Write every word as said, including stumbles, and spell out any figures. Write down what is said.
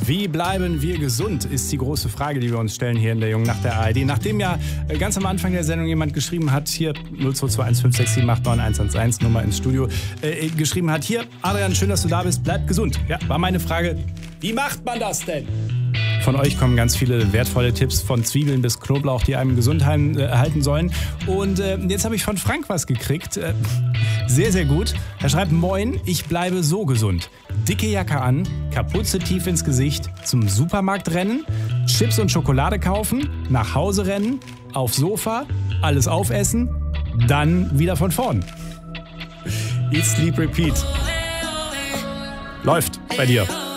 Wie bleiben wir gesund, ist die große Frage, die wir uns stellen hier in der Jungen Nacht der A R D. Nachdem ja ganz am Anfang der Sendung jemand geschrieben hat, hier null zwei zwei eins fünf sechs sieben acht neun eins eins eins, Nummer ins Studio, äh, geschrieben hat, hier, Adrian, schön, dass du da bist, bleib gesund. Ja, war meine Frage, wie macht man das denn? Von euch kommen ganz viele wertvolle Tipps, von Zwiebeln bis Knoblauch, die einem gesund halten sollen. Und äh, jetzt habe ich von Frank was gekriegt. Äh, sehr, sehr gut. Er schreibt, moin, ich bleibe so gesund. Dicke Jacke an, Kapuze tief ins Gesicht, zum Supermarkt rennen, Chips und Schokolade kaufen, nach Hause rennen, aufs Sofa, alles aufessen, dann wieder von vorn. Eat, sleep, repeat. Läuft bei dir.